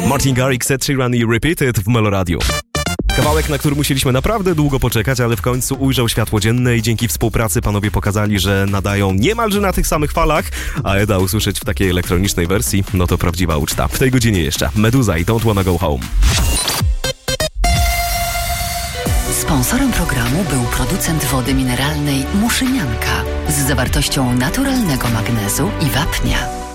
Martin Garrix, Ed Sheeran i Repeated w Meloradio. Kawałek, na który musieliśmy naprawdę długo poczekać, ale w końcu ujrzał światło dzienne i dzięki współpracy panowie pokazali, że nadają niemalże na tych samych falach, a Eda usłyszeć w takiej elektronicznej wersji, no to prawdziwa uczta. W tej godzinie jeszcze Meduza i Don't Wanna Go Home. Sponsorem programu był producent wody mineralnej Muszynianka z zawartością naturalnego magnezu i wapnia.